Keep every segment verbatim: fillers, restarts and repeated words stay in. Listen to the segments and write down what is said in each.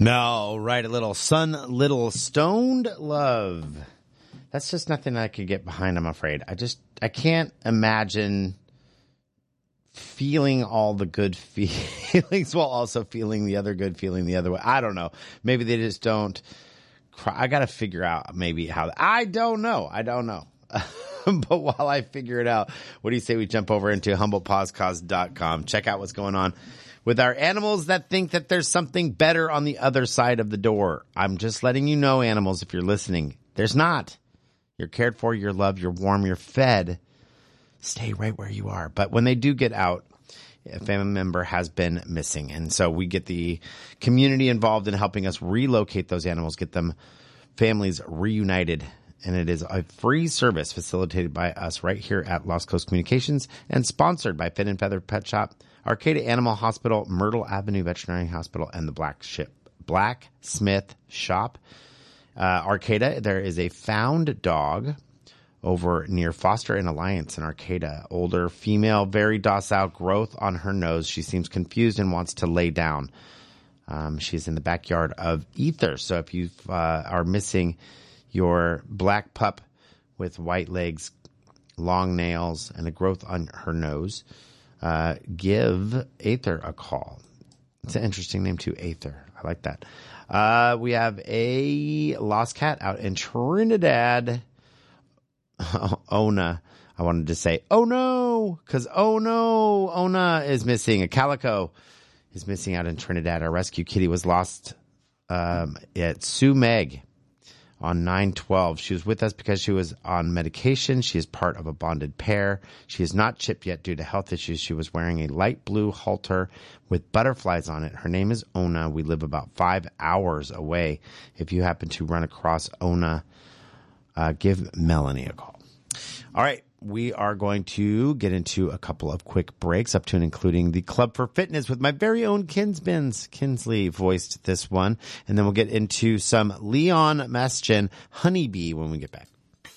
No, right, a little Sun Little Stoned Love. That's just nothing I could get behind, I'm afraid. I just, I can't imagine feeling all the good feelings while also feeling the other good feeling the other way. I don't know. Maybe they just don't cry. I got to figure out maybe how. I don't know. I don't know. But while I figure it out, what do you say we jump over into humboldt podcast dot com? Check out what's going on with our animals that think that there's something better on the other side of the door. I'm just letting you know, animals, if you're listening, there's not. You're cared for, you're loved, you're warm, you're fed. Stay right where you are. But when they do get out, a family member has been missing. And so we get the community involved in helping us relocate those animals, get them families reunited. And it is a free service facilitated by us right here at Lost Coast Communications and sponsored by Fin and Feather Pet Shop, Arcata Animal Hospital, Myrtle Avenue Veterinary Hospital, and the Black Ship, Blacksmith Shop. Uh, Arcata, there is a found dog over near Foster and Alliance in Arcata. Older female, very docile, growth on her nose. She seems confused and wants to lay down. Um, she's in the backyard of Ether. So if you uh, are missing your black pup with white legs, long nails, and a growth on her nose, uh, give Aether a call. It's an interesting name too, Aether. I like that. Uh, we have a lost cat out in Trinidad. Ona. I wanted to say, oh no, because oh no, Ona is missing. A calico is missing out in Trinidad. Our rescue kitty was lost um, at Sue Meg on nine twelve. She was with us because she was on medication. She is part of a bonded pair. She is not chipped yet due to health issues. She was wearing a light blue halter with butterflies on it. Her name is Ona. We live about five hours away. If you happen to run across Ona, uh, give Melanie a call. All right. We are going to get into a couple of quick breaks, up to and including the Club for Fitness with my very own Kinsbins. Kinsley voiced this one. And then we'll get into some Leon Mastin Honeybee when we get back.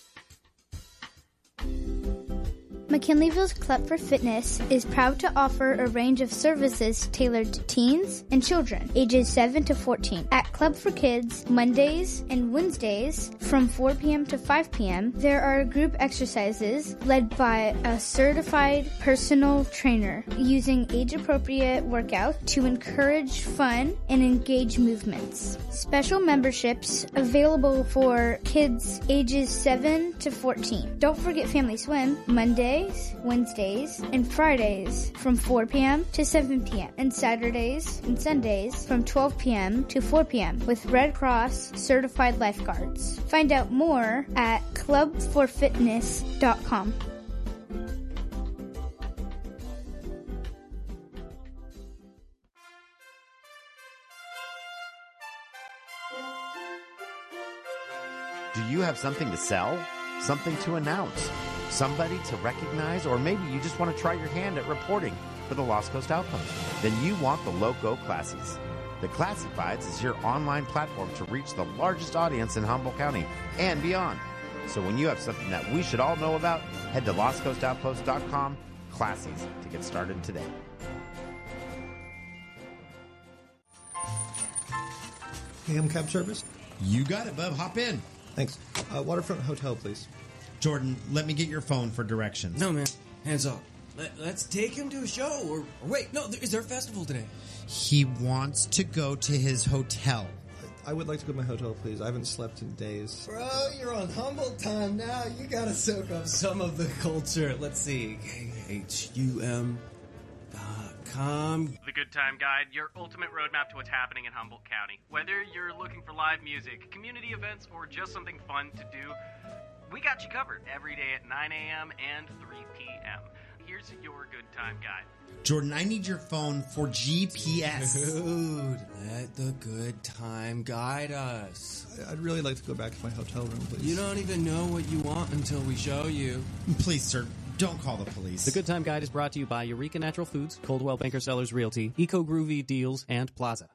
McKinleyville's Club for Fitness is proud to offer a range of services tailored to teens and children ages seven to fourteen. At Club for Kids, Mondays and Wednesdays from four p.m. to five p.m., there are group exercises led by a certified personal trainer using age-appropriate workouts to encourage fun and engage movements. Special memberships available for kids ages seven to fourteen. Don't forget Family Swim, Monday, Wednesdays, and Fridays from four p.m. to seven p.m. and Saturdays and Sundays from twelve p.m. to four p.m. with Red Cross certified lifeguards. Find out more at club for fitness dot com. Do you have something to sell? Something to announce? Somebody to recognize? Or maybe you just want to try your hand at reporting for the Lost Coast Outpost? Then you want the Loco Classies. The Classifieds is your online platform to reach the largest audience in Humboldt County and beyond. So when you have something that we should all know about, head to lost coast outpost dot com Classies to get started today. A M cab service? You got it, bub. Hop in. Thanks. Uh, Waterfront Hotel, please. Jordan, let me get your phone for directions. No, man. Hands off. Let, let's take him to a show. Or, or wait, no, is there a festival today? He wants to go to his hotel. I would like to go to my hotel, please. I haven't slept in days. Bro, you're on Humboldt time now. You gotta soak up some of the culture. Let's see. H U M dot com. The Good Time Guide, your ultimate roadmap to what's happening in Humboldt County. Whether you're looking for live music, community events, or just something fun to do, we got you covered every day at nine a.m. and three p.m. Here's your Good Time Guide. Jordan, I need your phone for G P S. Dude, let the Good Time guide us. I'd really like to go back to my hotel room, please. You don't even know what you want until we show you. Please, sir, don't call the police. The Good Time Guide is brought to you by Eureka Natural Foods, Coldwell Banker Sellers Realty, Eco Groovy Deals, and Plaza.